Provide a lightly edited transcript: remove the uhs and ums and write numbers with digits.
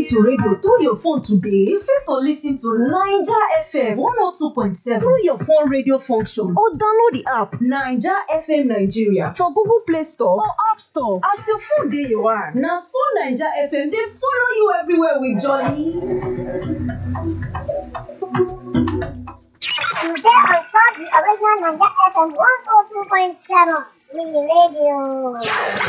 to radio through your phone today, you fit to listen to Naija FM 102.7 through your phone radio function or download the app Naija FM Nigeria for Google Play Store or App Store. As your phone dey your hand, na so Naija FM dey follow you everywhere with jolly. You dey on top the original Naija FM 102.7 we radio.